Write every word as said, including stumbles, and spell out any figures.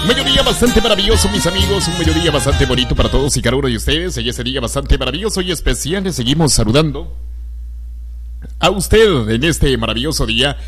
mediodía bastante maravilloso, mis amigos. Un mediodía bastante bonito para todos y cada uno de ustedes. Y ese día bastante maravilloso y especial. Les seguimos saludando a usted en este maravilloso día.